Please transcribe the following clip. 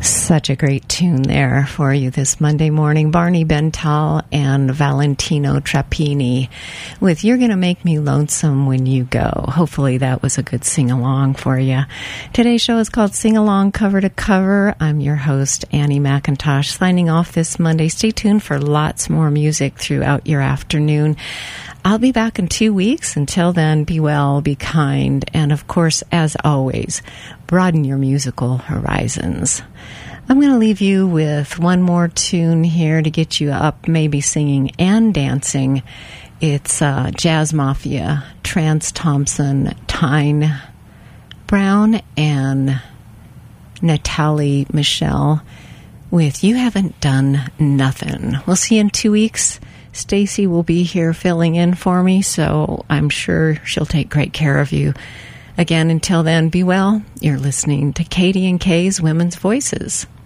Such a great tune there for you this Monday morning. Barney Bental and Valentino Trappini with You're Gonna Make Me Lonesome When You Go. Hopefully that was a good sing-along for you. Today's show is called Sing Along Cover to Cover. I'm your host, Annie McIntosh, signing off this Monday. Stay tuned for lots more music throughout your afternoon. I'll be back in 2 weeks. Until then, be well, be kind, and of course, as always, broaden your musical horizons. I'm going to leave you with one more tune here to get you up, maybe singing and dancing. It's Jazz Mafia, Trance Thompson, Tyne Brown, and Natalie Michelle with You Haven't Done Nothing. We'll see you in 2 weeks. Stacy will be here filling in for me, so I'm sure she'll take great care of you. Again, until then, be well. You're listening to Katie and Kay's Women's Voices.